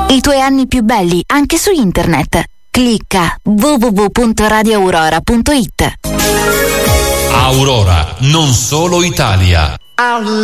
I tuoi anni più belli anche su internet. Clicca www.radioaurora.it. Aurora, non solo Italia.